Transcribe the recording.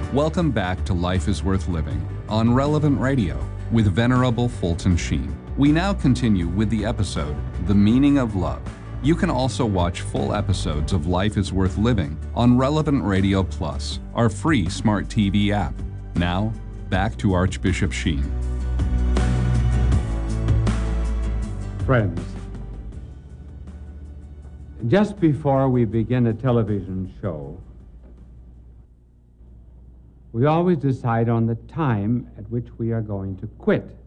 Welcome back to Life is Worth Living on Relevant Radio with Venerable Fulton Sheen. We now continue with the episode, The Meaning of Love. You can also watch full episodes of Life is Worth Living on Relevant Radio Plus, our free smart TV app. Now, back to Archbishop Sheen. Friends, just before we begin a television show, we always decide on the time at which we are going to quit